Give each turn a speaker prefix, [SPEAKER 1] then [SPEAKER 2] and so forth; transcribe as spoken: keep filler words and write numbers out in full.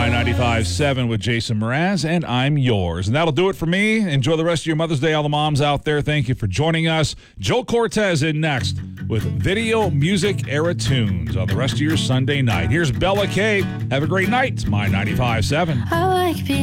[SPEAKER 1] My ninety-five point seven with Jason Mraz, and I'm yours. And that'll do it for me. Enjoy the rest of your Mother's Day, all the moms out there. Thank you for joining us. Joe Cortez in next with Video Music Era Tunes on the rest of your Sunday night. Here's Bella K. Have a great night. My ninety-five point seven.
[SPEAKER 2] I like being